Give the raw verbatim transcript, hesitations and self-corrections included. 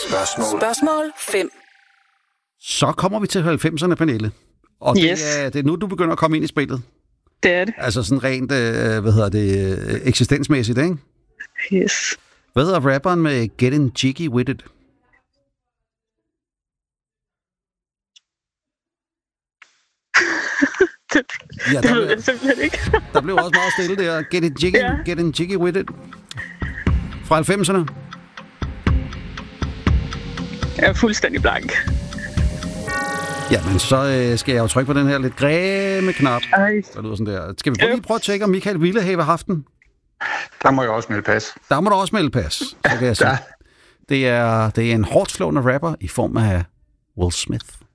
Spørgsmål. Spørgsmål fem. Så kommer vi til halvfemserne, Pernille. Og det, Yes. er, det er nu, du begynder at komme ind i spillet. Det er det. Altså sådan rent, øh, hvad hedder det, øh, eksistensmæssigt, ikke? Yes. Hvad hedder rapperen med Getting Jiggy With It? det Ja, det der, ved blev, jeg simpelthen ikke. der blev også meget stille der. Getting Jiggy, Ja. Getting Jiggy With It. Fra halvfemserne. Jeg er fuldstændig blank. Jamen, så øh, skal jeg jo trykke på den her lidt grimme knap. Ej. Der lyder sådan der. Skal vi prøve lige prøve at tjekke, om Michael Villehave har haft den? Der må jeg også melde pas. Der må du også melde pas, så kan jeg sige. Det er, det er en hårdt slående rapper i form af Will Smith.